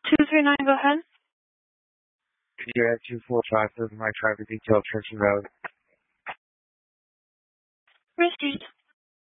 239, go ahead. You're at 245 my traffic detail, Church Road. Proceed.